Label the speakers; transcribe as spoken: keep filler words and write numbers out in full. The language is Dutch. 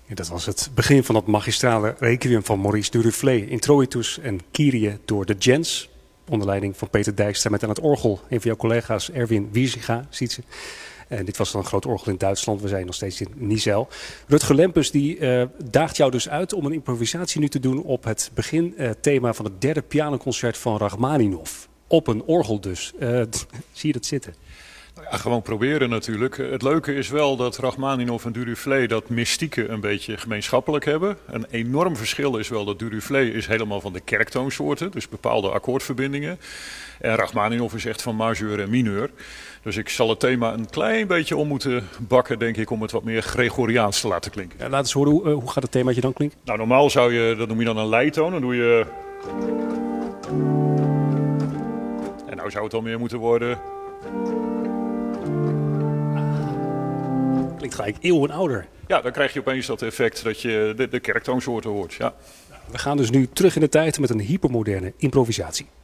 Speaker 1: Ja, dat was het begin van het magistrale requiem van Maurice Duruflé. Introitus en Kyrie door de Gens. Onder leiding van Peter Dijkstra met aan het orgel een van jouw collega's Erwin Wiersinga, ziet ze. En dit was dan een groot orgel in Duitsland. We zijn nog steeds in Nizel. Rutger Lempens die uh, daagt jou dus uit om een improvisatie nu te doen op het beginthema uh, van het derde pianoconcert van Rachmaninov. Op een orgel dus. Uh, zie je dat zitten?
Speaker 2: Ja, gewoon proberen natuurlijk. Het leuke is wel dat Rachmaninov en Duruflé dat mystieke een beetje gemeenschappelijk hebben. Een enorm verschil is wel dat Duruflé is helemaal van de kerktoonsoorten, dus bepaalde akkoordverbindingen. En Rachmaninov is echt van majeur en mineur. Dus ik zal het thema een klein beetje om moeten bakken, denk ik, om het wat meer Gregoriaans te laten klinken.
Speaker 1: Ja, laat eens horen, hoe, uh, hoe gaat het themaatje dan klinken?
Speaker 2: Nou, normaal zou je, dat noem je dan een leitoon, dan doe je... En nou zou het dan meer moeten worden...
Speaker 1: Klinkt gelijk eeuwen ouder.
Speaker 2: Ja, dan krijg je opeens dat effect dat je de, de kerktoonsoorten hoort. Ja.
Speaker 1: We gaan dus nu terug in de tijd met een hypermoderne improvisatie.